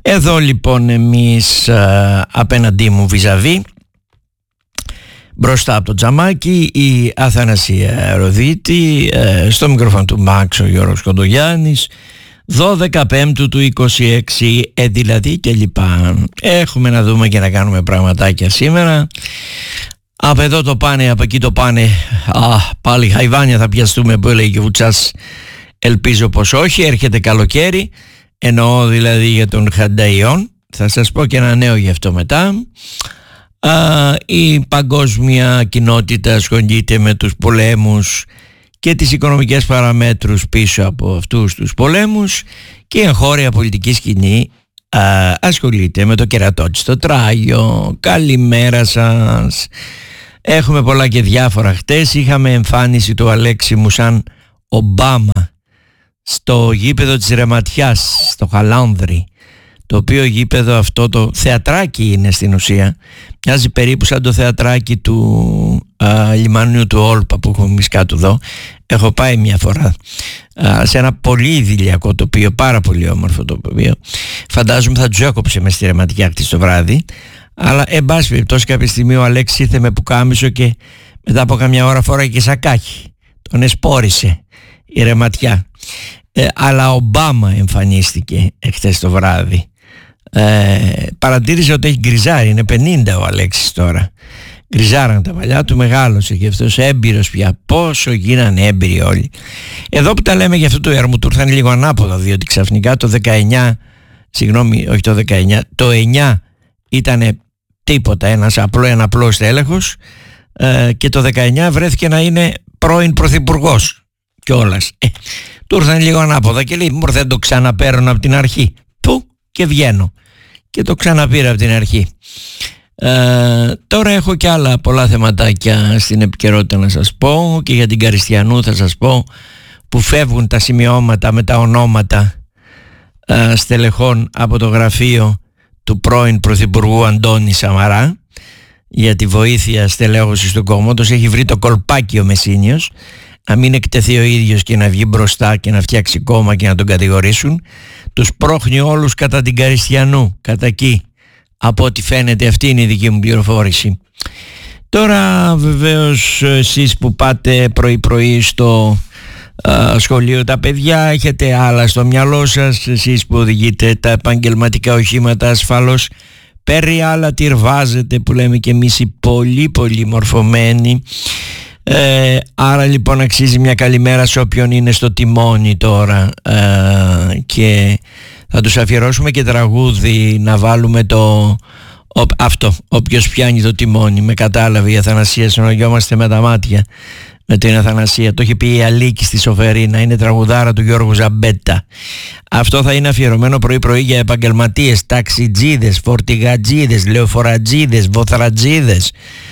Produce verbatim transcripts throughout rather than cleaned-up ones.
Εδώ λοιπόν εμείς α, απέναντί μου βιζαβί, μπροστά από το τζαμάκι, η Αθανασία Ροδίτη, ε, στο μικρόφωνο του Μάξ ο Γιώργος Κοντογιάννης, δώδεκα Πέμπτου του είκοσι έξι, ε, δηλαδή και λοιπά. Έχουμε να δούμε και να κάνουμε πραγματάκια σήμερα. Από εδώ το πάνε, από εκεί το πάνε. Α, πάλι χαϊβάνια θα πιαστούμε, που έλεγε και ο Βουτσάς. Ελπίζω πως όχι. Έρχεται καλοκαίρι, εννοώ δηλαδή για τον Χανταϊόν. Θα σας πω και ένα νέο γι' αυτό μετά. Α, η παγκόσμια κοινότητα ασχολείται με τους πολέμους και τις οικονομικές παραμέτρους πίσω από αυτούς τους πολέμους, και η εγχώρια πολιτική σκηνή α, ασχολείται με το κερατότσιτο τράγιο. Καλημέρα σας. Έχουμε πολλά και διάφορα. Χτες είχαμε εμφάνιση του Αλέξη σαν Ομπάμα στο γήπεδο της Ρεματιάς, στο Χαλάνδρη, το οποίο γήπεδο αυτό το θεατράκι είναι στην ουσία. Μοιάζει περίπου σαν το θεατράκι του α, λιμανιού του Όλπα που έχουμε εμείς κάτω εδώ. Έχω πάει μια φορά α, σε ένα πολύ idηλιακό τοπίο, πάρα πολύ όμορφο τοπίο. Φαντάζομαι θα τους έκοψε μες στη Ρεματιά χτες το βράδυ. Αλλά εν πάση περιπτώσει κάποια στιγμή ο Αλέξης ήρθε με πουκάμισο και μετά από καμιά ώρα φοράει και σακάκι. Τον εσπόρισε η Ρεματιά. Ε, αλλά ο Ομπάμα εμφανίστηκε χτες το βράδυ. Ε, παρατήρησε ότι έχει γκριζάρει, είναι πενήντα ο Αλέξης τώρα. Γκριζάραν τα μαλλιά του, μεγάλωσε και αυτός έμπειρος πια. Πόσο γίνανε έμπειροι όλοι. Εδώ που τα λέμε για αυτό το Ερμουτούρ θα είναι λίγο ανάποδο, διότι ξαφνικά το δεκαεννιά, συγγνώμη, όχι το δεκαεννιά, το εννιά ήταν τίποτα, ένας απλό, ένα απλός τέλεχος, ε, και το δεκαεννιά βρέθηκε να είναι πρώην πρωθυπουργός κιόλας. Ε, του ήρθαν λίγο ανάποδα και λέει, μου δεν το ξαναπαίρνω από την αρχή. Πού και βγαίνω. Και το ξαναπήρα από την αρχή. Ε, τώρα έχω και άλλα πολλά θεματάκια στην επικαιρότητα να σας πω, και για την Καριστιανού θα σας πω, που φεύγουν τα σημειώματα με τα ονόματα ε, στελεχών από το γραφείο του πρώην Πρωθυπουργού Αντώνη Σαμαρά για τη βοήθεια στελέχωσης του κόμματος. Έχει βρει το κολπάκι ο Μεσίνιος να μην εκτεθεί ο ίδιος και να βγει μπροστά και να φτιάξει κόμμα και να τον κατηγορήσουν. Τους πρόχνει όλους κατά την Καριστιανού, κατά εκεί, από ό,τι φαίνεται. Αυτή είναι η δική μου πληροφόρηση. Τώρα βεβαίως εσείς που πάτε πρωί πρωί στο α, σχολείο τα παιδιά, έχετε άλλα στο μυαλό σας. Εσείς που οδηγείτε τα επαγγελματικά οχήματα ασφαλώς πέρι άλλα τυρβάζετε, που λέμε και εμείς οι πολύ πολύ μορφωμένοι. Ε, άρα λοιπόν αξίζει μια καλημέρα σε όποιον είναι στο τιμόνι τώρα, ε, και θα τους αφιερώσουμε και τραγούδι να βάλουμε το ο, αυτό, όποιος πιάνει το τιμόνι. Με κατάλαβε η Αθανασία, συνογιόμαστε με τα μάτια με την Αθανασία. Το έχει πει η Αλίκη στη Σοφερίνα, είναι τραγουδάρα του Γιώργου Ζαμπέτα. Αυτό θα είναι αφιερωμένο πρωί πρωί για επαγγελματίες, ταξιτζίδες, φορτηγατζίδες, λεωφορατζίδες, βοθρατζίδες,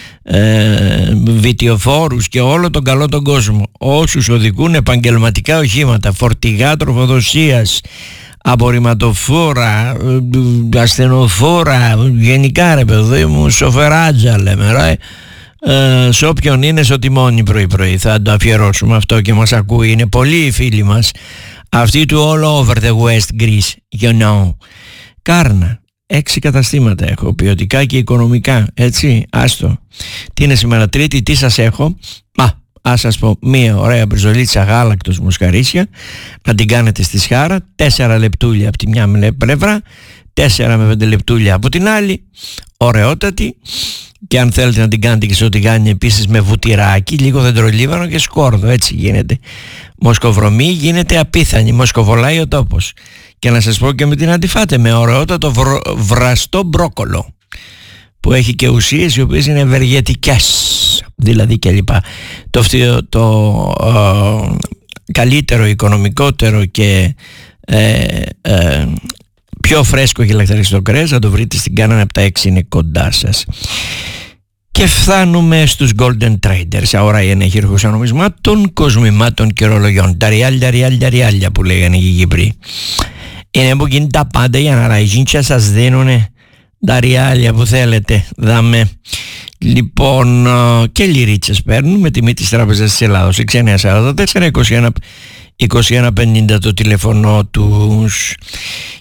ε, βιτιοφόρους και όλο τον καλό τον κόσμο, όσους οδηγούν επαγγελματικά οχήματα, φορτηγά τροφοδοσίας, απορριμματοφόρα, ασθενοφόρα, γενικά ρε παιδί μου, σοφεράτζα λέμε ρε. Ε, σε όποιον είναι στο τιμόνι πρωί πρωί θα το αφιερώσουμε αυτό και μας ακούει. Είναι πολλοί οι φίλοι μας αυτοί του all over the West Greece, you know. Κάρνα, έξι καταστήματα έχω, ποιοτικά και οικονομικά, έτσι, άστο. Τι είναι σήμερα Τρίτη, τι σας έχω? Μα, ας σας πω, μία ωραία μπριζολίτσα γάλακτος μοσχαρίσια, να την κάνετε στη σχάρα, τέσσερα λεπτούλια από τη μια πλευρά, τέσσερα με πέντε λεπτούλια από την άλλη, ωραιότατη. Και αν θέλετε να την κάνετε και στο τηγάνι επίσης με βουτυράκι, λίγο δεντρολίβανο και σκόρδο, έτσι γίνεται. Μοσκοβρωμή γίνεται απίθανη, μοσκοβολάει ο τόπος. Και να σας πω και με την αντιφάτε, με ωραιότατο βρο, βραστό μπρόκολο, που έχει και ουσίες οι οποίες είναι ευεργετικές, δηλαδή και λοιπά. Το, το, το ε, καλύτερο, οικονομικότερο και ε, ε, πιο φρέσκο και λαχταριστό κρέας θα το βρείτε στην Κάνανα από τα έξι, είναι κοντά σας. Και φτάνουμε στους Golden Traders, αγορά ενέχειργους νομισμάτων, κοσμημάτων και ρολογιών. Τα ριάλια, ριάλια, ριάλια που λέγανε οι Κύπροι. Είναι που γίνει τα πάντα για να ραγίζουν και σας δίνουν τα ριάλια που θέλετε. Δάμε. Λοιπόν, και λιρίτσες παίρνουν με τιμή της Τράπεζας της Ελλάδος. έξι εννιά σαράντα τέσσερα είκοσι ένα πενήντα το τηλέφωνο τους.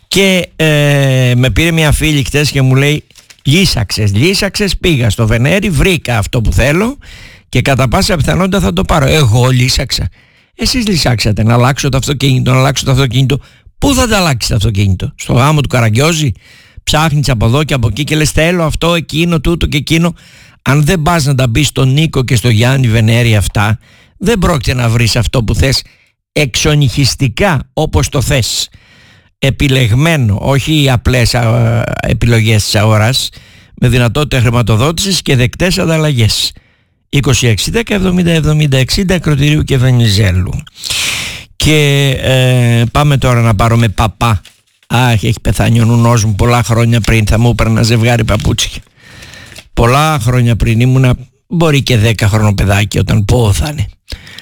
Και ε, με πήρε μια φίλη χτες και μου λέει λύσαξες, λύσαξες, πήγα στο Βενέρι, βρήκα αυτό που θέλω και κατά πάσα πιθανότητα θα το πάρω. Εγώ λύσαξα. Εσείς λυσάξατε να αλλάξω το αυτοκίνητο, να αλλάξω το αυτοκίνητο. Πού θα τα αλλάξει το αυτοκίνητο? Στο γάμο του Καραγκιόζη? Ψάχνεις από εδώ και από εκεί και λες θέλω αυτό, εκείνο, τούτο και εκείνο. Αν δεν πας να τα μπεις στον Νίκο και στο Γιάννη Βενέρη αυτά, δεν πρόκειται να βρεις αυτό που θες εξονυχιστικά όπως το θες, επιλεγμένο, όχι οι απλές α, επιλογές της αγοράς, με δυνατότητα χρηματοδότησης και δεκτές ανταλλαγές. είκοσι έξι δέκα εβδομήντα εβδομήντα εξήντα Ακροτηρίου και Βενιζέλου. Και ε, πάμε τώρα να πάρουμε παπά. Αχ, έχει πεθάνει ο νουνός μου πολλά χρόνια πριν, θα μου έπαιρνα ζευγάρι παπούτσια. Πολλά χρόνια πριν, ήμουνα μπορεί και δέκα χρόνο παιδάκι όταν πω θα είναι.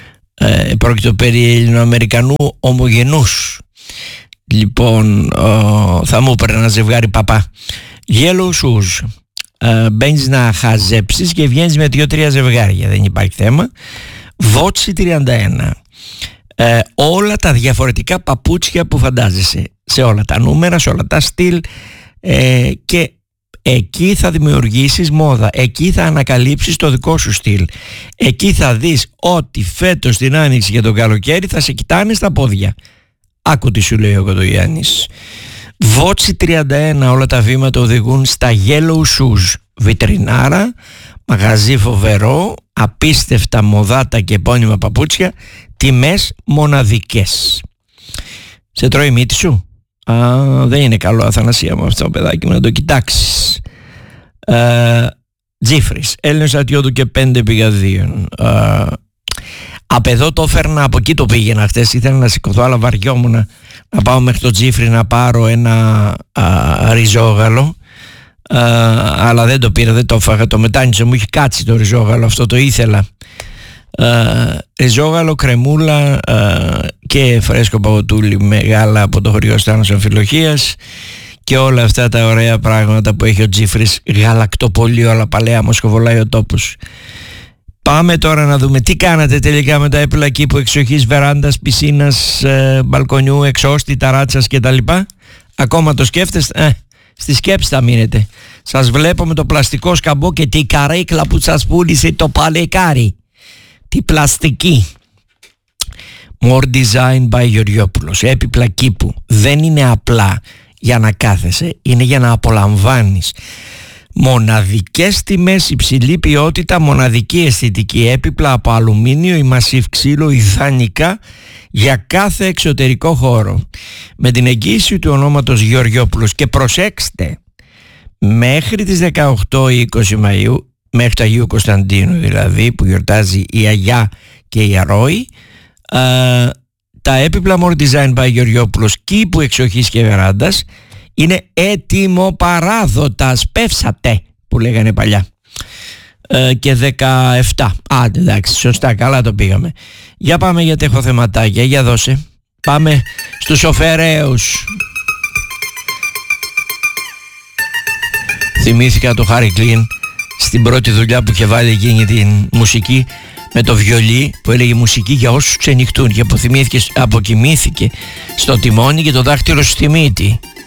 Ε, πρόκειται περί Ελληνοαμερικανού ομογενούς. Λοιπόν, ο, θα μου έπαιρνα ένα ζευγάρι παπά. Yellow shoes. Ε, μπαίνεις να χαζέψεις και βγαίνεις με δύο-τρία ζευγάρια, δεν υπάρχει θέμα. Βότσι τριάντα ένα. Ε, όλα τα διαφορετικά παπούτσια που φαντάζεσαι, σε όλα τα νούμερα, σε όλα τα στυλ, ε, και εκεί θα δημιουργήσεις μόδα, εκεί θα ανακαλύψεις το δικό σου στυλ, εκεί θα δεις ότι φέτος την άνοιξη για τον καλοκαίρι θα σε κοιτάνε στα πόδια. Άκου τι σου λέει ο Κοντογιάννης. Βότσι τριάντα ένα, όλα τα βήματα οδηγούν στα Yellow Shoes. Βιτρινάρα, μαγαζί φοβερό, απίστευτα μοδάτα και επώνυμα παπούτσια, τιμές μοναδικές. Σε τρώει η μύτη σου? Α, δεν είναι καλό, Αθανασία μου, αυτό παιδάκι μου, να το κοιτάξεις. ε, Τζίφρις, Έλληνες στρατιώτου και πέντε πηγαδίων. ε, Από εδώ το έφερνα, από εκεί το πήγαινα χτες. Ήθελα να σηκωθώ, αλλά βαριόμουν να, να πάω μέχρι το Τζίφρι να πάρω ένα α, ριζόγαλο. α, Αλλά δεν το πήρα, δεν το έφαγα, το μετάνιωσε, μου είχε κάτσει το ριζόγαλο, αυτό το ήθελα. Uh, ριζόγαλο, κρεμούλα uh, και φρέσκο παγωτούλι με γάλα από το χωριό Στάνος Αμφιλοχίας και όλα αυτά τα ωραία πράγματα που έχει ο Τζίφρις, γαλακτοπολείο, αλλά παλαιά μοσχοβολάει ο τόπος. Πάμε τώρα να δούμε τι κάνατε τελικά με τα έπιπλα εκεί που εξοχής βεράντας, πισίνας, ε, μπαλκονιού, εξώστη, ταράτσας κτλ. Ακόμα το σκέφτεστε? Ε, στη σκέψη θα μείνετε. Σας βλέπω με το πλαστικό σκαμπό και τη καρέκλα που σας πούλησε το παλικάρι. Τη πλαστική. More Design by Γεωργιόπουλος. Έπιπλα κήπου. Δεν είναι απλά για να κάθεσαι, είναι για να απολαμβάνεις. Μοναδικές τιμές, υψηλή ποιότητα, μοναδική αισθητική. Έπιπλα από αλουμίνιο ή μασίβ ξύλο, ιδανικά για κάθε εξωτερικό χώρο. Με την εγγύηση του ονόματος Γεωργιόπουλος. Και προσέξτε, μέχρι τις δεκαοκτώ ή είκοσι Μαΐου, μέχρι του Αγίου Κωνσταντίνου δηλαδή, που γιορτάζει η Αγιά και η Αρρώη, α, τα έπιπλα More Design by Γεωργιόπουλος κήπου, εξοχής και βεράντας είναι έτοιμο-παράδοτα, σπεύσατε που λέγανε παλιά. ε, Και δεκαεπτά. Α, εντάξει, σωστά, καλά το πήγαμε. Για πάμε, γιατί έχω θεματάκια. Για δώσε. Πάμε στους Οφεραίους. Θυμήθηκα το Χάρι Κλίν στην πρώτη δουλειά που είχε βάλει εκείνη την μουσική με το βιολί που έλεγε μουσική για όσους ξενυχτούν, και αποκοιμήθηκε στο τιμόνι και το δάχτυλο στη μύτη.